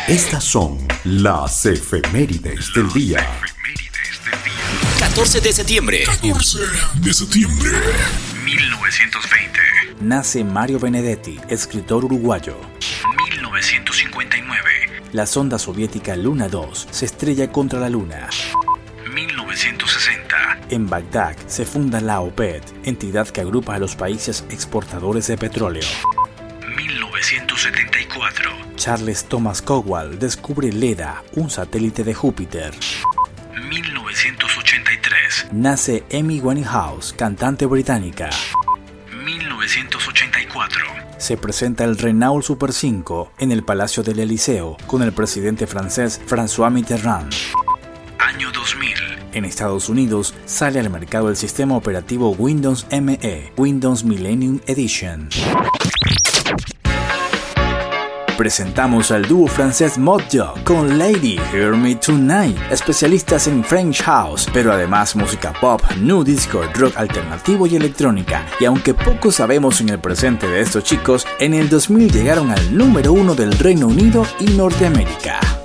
Estas son las efemérides del día. 14 de septiembre. 1920. Nace Mario Benedetti, escritor uruguayo. 1959. La sonda soviética Luna 2 se estrella contra la Luna. 1960. En Bagdad se funda la OPEP, entidad que agrupa a los países exportadores de petróleo. 1974. Charles Thomas Cowell descubre Leda, un satélite de Júpiter. 1983. Nace Amy Winehouse, cantante británica. 1984. Se presenta el Renault Super 5 en el Palacio del Eliseo con el presidente francés François Mitterrand. Año 2000. En Estados Unidos sale al mercado el sistema operativo Windows ME, Windows Millennium Edition. Presentamos al dúo francés Modjo con Lady Hear Me Tonight, especialistas en French House, pero además música pop, nu disco, rock alternativo y electrónica. Y aunque poco sabemos en el presente de estos chicos, en el 2000 llegaron al número 1 del Reino Unido y Norteamérica.